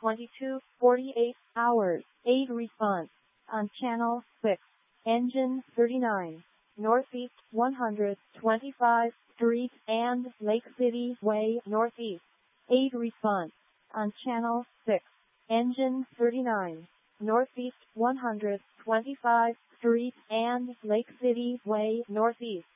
22:48 hours. 8 response. On channel 6. Engine 39. Northeast 125 Street and Lake City Way Northeast. 8 response. On channel 6. Engine 39. Northeast 125 Street and Lake City Way Northeast.